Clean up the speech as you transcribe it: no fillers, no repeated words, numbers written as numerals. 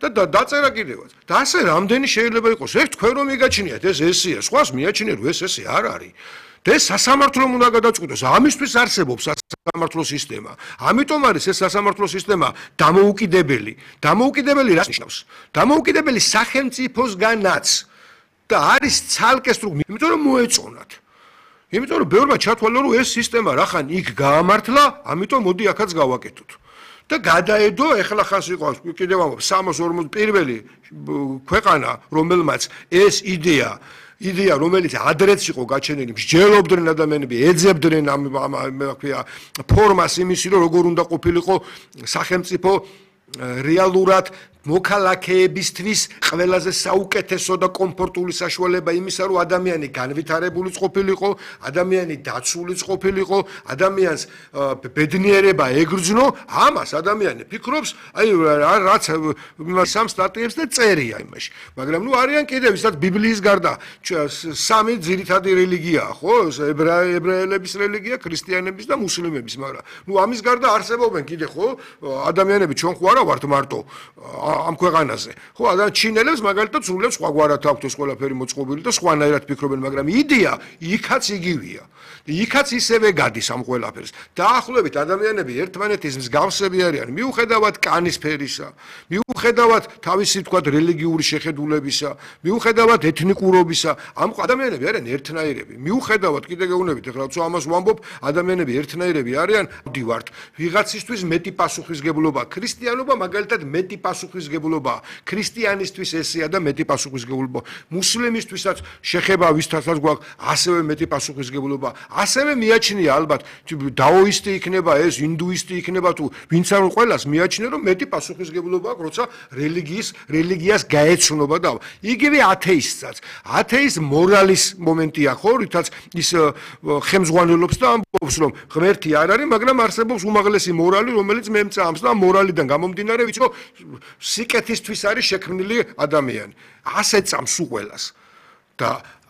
და დაწერა კიდევაც. და ასე რამდენი შეიძლება იყოს. ერთ თქვენ რომ მიგაჩნიათ ეს ესეა, სხვას მიაჩნიათ რომ ეს ესე არ არის. და ეს სასამართლომ უნდა გადაწყვიტოს. ამისთვის არსებობს სასამართლო სისტემა. ამიტომ არის ეს სასამართლო სისტემა დამოუკიდებელი. დამოუკიდებელი რას ნიშნავს? დამოუკიდებელი სახელმწიფოსგანაც და არის ცალკე სტრუქტურა, იმიტომ რომ მოეწონათ. იმიტომ რომ ბევრმა ჩათვალა რომ ეს სისტემა რახან იქ გაამართლა, ამიტომ მოდი აქაც გავაკეთოთ. და გადაედო ეხლა ხანს იყო კიდევ ამბობ 340 პირველი ქვეყანა რომელმაც ეს იდეა რომელიც ადრეც იყო გაჩენილი მსჯელობდნენ ადამიანები ეძებდნენ ამ ქვია ფორმას იმისი რომ როგორ უნდა ყოფილიყო სახელმწიფო რეალურად მოქალაქეებისთვის ყველაზე საუკეთესო და კომფორტული საშუალება იმისა რომ ადამიანი განვითარებულიც ყოფილიყო, ადამიანი დაცულიც ყოფილიყო, ადამიანს ბედნიერება ეგრძნო, ამას ადამიანი ფიქრობს, აი რაც სამ სტატიებს და წერია იმაში. მაგრამ ნუ არიან კიდევ ისაც ბიბლიის გარდა სამი ძირითადი რელიგიაა, ხო? ებრაელების რელიგია, ქრისტიანების და მუსლიმების, მაგრამ ნუ ამის გარდა არსებობენ კიდე ხო? ადამიანები ჩვენ ხო არა ვართ მარტო ამ ქვეყანაზე. ხო, და ჩინელებს მაგალითად სულებს სხვაგვარად აქვთ ეს ყველაფერი მოწყობილი და სხვანაირად ფიქრობენ, მაგრამ იდეა იქაც იგივეა. იქაც ისევე გადის ამ ყველაფერს. დაახლოებით ადამიანები ერთმანეთის მსგავსები არიან, მიუხედავად კანის ფერისა, მიუხედავად თავისი თქვათ რელიგიური შეხედულებისა, მიუხედავად ეთნიკურობისა, ამ ადამიანები არიან ერთნაირები. მიუხედავად კიდე გეუბნებით, ეხლა თუ ამას ვამბობ, ადამიანები ერთნაირები არიან, ვდივართ. ვიღაცისთვის მეტი პასუხისგებლობა, ქრისტიანობა მაგალითად მეტი პასუხისგებლობა, ქრისტიანისთვის ესეა და მეტი პასუხისგებლობა, მუსლიმისთვისაც შეხება ვისთასაც გვაქვს ასევე მეტი პასუხისგებლობა. ასევე მიაჩნია ალბათ დაოისტი იქნება ეს, ინდუისტი იქნება თუ ვინც არ ყველას მიაჩნია რომ მეტი პასუხისგებლობა აქვს, როცა რელიგიას გაეცნობა და იგივე ათეისტსაც. ათეის მორალის მომენტია ხო, რითაც ის ხელმძღვანელობს და ამბობს რომ ღმერთი არ არის, მაგრამ არსებობს უმაღლესი მორალი, რომელიც მემწამს და მორალიდან გამომდინარე ვიცი რომ სიკეთისთვის არის შექმნილი ადამიანი. ასე წამს უყველას. და